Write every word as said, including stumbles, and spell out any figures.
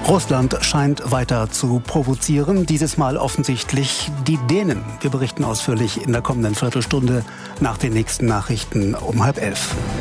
Russland scheint weiter zu provozieren, dieses Mal offensichtlich die Dänen. Wir berichten ausführlich in der kommenden Viertelstunde nach den nächsten Nachrichten um halb elf.